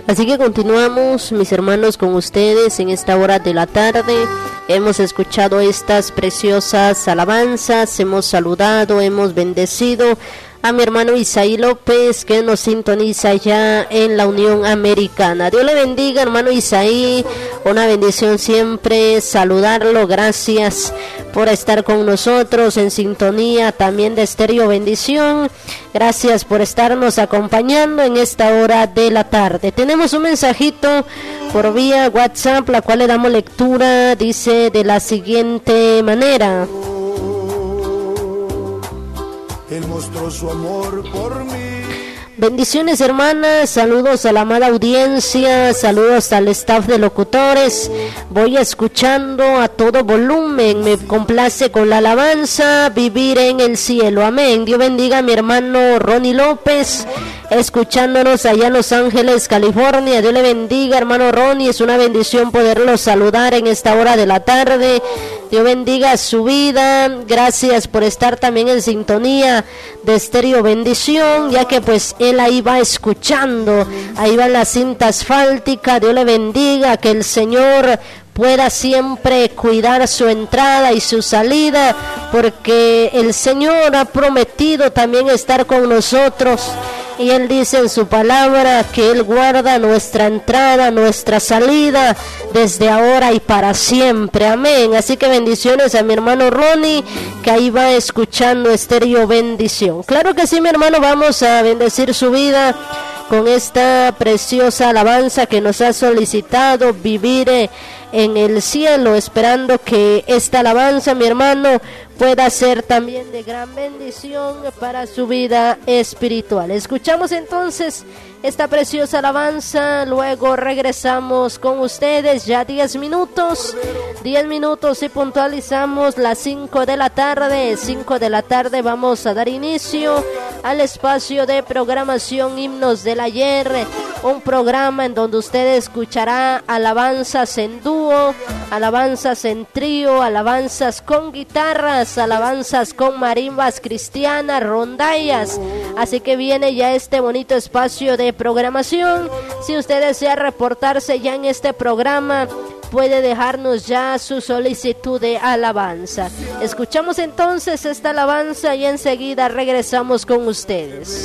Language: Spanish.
Así que continuamos, mis hermanos, con ustedes en esta hora de la tarde. Hemos escuchado estas preciosas alabanzas, hemos saludado, hemos bendecido a mi hermano Isaí López, que nos sintoniza ya en la Unión Americana. Dios le bendiga, hermano Isaí, una bendición siempre saludarlo. Gracias por estar con nosotros en sintonía también de Estéreo Bendición. Gracias por estarnos acompañando en esta hora de la tarde. Tenemos un mensajito por vía WhatsApp, la cual le damos lectura. Dice de la siguiente manera: Él mostró su amor por mí. Bendiciones, hermanas, saludos a la amada audiencia, saludos al staff de locutores. Voy escuchando a todo volumen, me complace con la alabanza, vivir en el cielo, amén. Dios bendiga a mi hermano Ronnie López, escuchándonos allá en Los Ángeles, California. Dios le bendiga, hermano Ronnie, es una bendición poderlo saludar en esta hora de la tarde. Dios bendiga su vida, gracias por estar también en sintonía de Estéreo Bendición, ya que pues él ahí va escuchando, ahí va la cinta asfáltica. Dios le bendiga, que el Señor pueda siempre cuidar su entrada y su salida, porque el Señor ha prometido también estar con nosotros. Y Él dice en su palabra que Él guarda nuestra entrada, nuestra salida, desde ahora y para siempre, amén. Así que bendiciones a mi hermano Ronnie, que ahí va escuchando Estéreo Bendición. Claro que sí, mi hermano, vamos a bendecir su vida con esta preciosa alabanza que nos ha solicitado, vivir en el cielo, esperando que esta alabanza, mi hermano, pueda ser también de gran bendición para su vida espiritual. Escuchamos entonces esta preciosa alabanza, luego regresamos con ustedes. Ya 10 minutos y puntualizamos las 5 de la tarde. 5 de la tarde vamos a dar inicio al espacio de programación Himnos del Ayer, un programa en donde usted escuchará alabanzas en dúo, alabanzas en trío, alabanzas con guitarras, alabanzas con marimbas cristianas, rondallas. Así que viene ya este bonito espacio de programación. Si usted desea reportarse ya en este programa, puede dejarnos ya su solicitud de alabanza. Escuchamos entonces esta alabanza y enseguida regresamos con ustedes.